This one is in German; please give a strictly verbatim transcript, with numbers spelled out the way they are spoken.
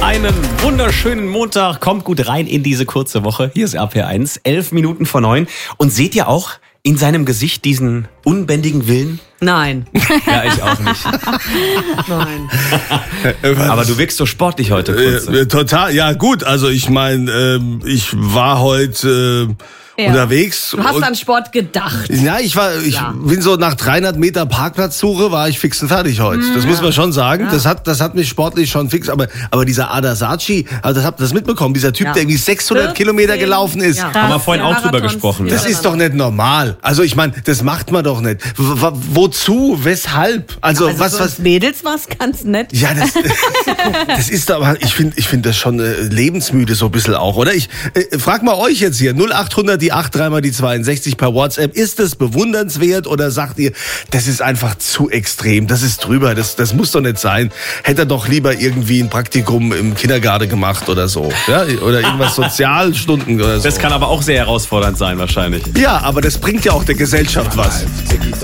Einen wunderschönen Montag. Kommt gut rein in diese kurze Woche. Hier ist R P R eins, elf Minuten vor neun. Und seht ihr auch in seinem Gesicht diesen unbändigen Willen? Nein. Ja, ich auch nicht. Nein. Aber du wirkst so sportlich heute. Äh, äh, total, ja gut, also ich meine, äh, ich war heute... Äh, Ja. unterwegs. Du hast und, an Sport gedacht. Ja, ich war, ich Ja. bin so nach dreihundert Meter Parkplatzsuche war ich fix und fertig heute. Das Ja. muss man schon sagen. Ja. Das hat, das hat mich sportlich schon fix. Aber, aber dieser Ada Saci, also das habt ihr das mitbekommen? Dieser Typ, Ja. der irgendwie sechshundert Kilometer gelaufen ist. Ja. Haben wir vorhin auch drüber Marathons gesprochen. Das ist doch nicht normal. Also ich meine, das macht man doch nicht. W w wozu? Weshalb? Also, Also was, für was? uns Mädels war es ganz nett. Ja, das, das ist aber, ich finde, ich finde das schon äh, lebensmüde so ein bisschen auch, oder? Ich äh, frag mal euch jetzt hier, null acht hundert, die acht, dreimal die zweiundsechzig per WhatsApp. Ist das bewundernswert oder sagt ihr, das ist einfach zu extrem, das ist drüber, das, das muss doch nicht sein. Hätte er doch lieber irgendwie ein Praktikum im Kindergarten gemacht oder so. Ja? Oder irgendwas Sozialstunden oder so. Das kann aber auch sehr herausfordernd sein wahrscheinlich. Ja, aber das bringt ja auch der Gesellschaft was.